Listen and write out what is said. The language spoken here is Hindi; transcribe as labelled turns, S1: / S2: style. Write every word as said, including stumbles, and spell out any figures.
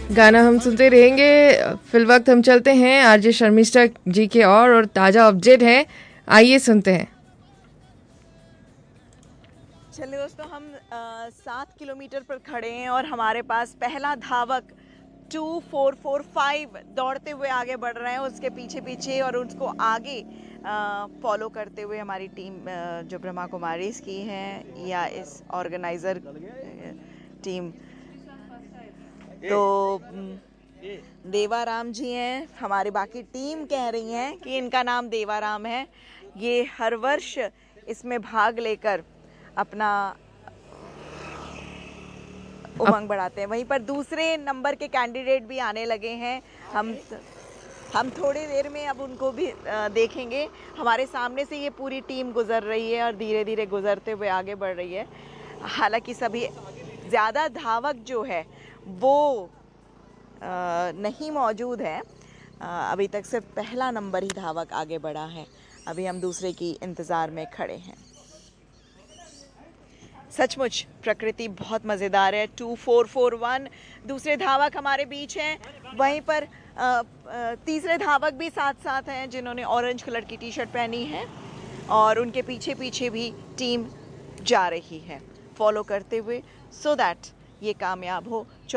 S1: गाना हम सुनते रहेंगे। फिल वक्त हम चलते हैं आरजे शर्मिष्ठा जी के और और ताज़ा अपडेट है, आइए सुनते हैं।
S2: चलिए दोस्तों, हम आ, सात किलोमीटर पर खड़े हैं और हमारे पास पहला धावक टू फोर फोर फाइव दौड़ते हुए आगे बढ़ रहे हैं, उसके पीछे पीछे और उसको आगे फॉलो करते हुए हमारी टीम आ, जो ब्रह्मा कुमारीज की है या इस ऑर्गेनाइज़र टीम, तो देवाराम जी हैं। हमारी बाकी टीम कह रही हैं कि इनका नाम देवाराम है। ये हर वर्ष इसमें भाग लेकर अपना उमंग बढ़ाते हैं। वहीं पर दूसरे नंबर के कैंडिडेट भी आने लगे हैं। हम हम थोड़ी देर में अब उनको भी देखेंगे। हमारे सामने से ये पूरी टीम गुजर रही है और धीरे धीरे गुजरते हुए आगे बढ़ रही है। हालांकि सभी ज़्यादा धावक जो है वो नहीं मौजूद है। अभी तक सिर्फ पहला नंबर ही धावक आगे बढ़ा है। अभी हम दूसरे की इंतज़ार में खड़े हैं। सचमुच प्रकृति बहुत मज़ेदार है। टू फोर फोर वन दूसरे धावक हमारे बीच हैं। वहीं पर आ, आ, तीसरे धावक भी साथ साथ हैं जिन्होंने ऑरेंज कलर की टी शर्ट पहनी है और उनके पीछे पीछे भी टीम जा रही है फॉलो करते हुए, सो दैट ये कामयाब हो।